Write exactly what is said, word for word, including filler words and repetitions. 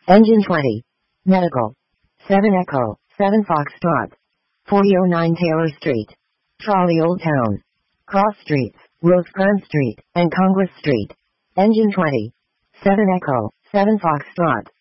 Engine twenty. Medical. seven Echo, seven Foxtrot. forty oh nine Taylor Street. Trolley Old Town. Cross Streets, Rosecrans Street, and Congress Street. Engine twenty. seven Echo, seven Foxtrot.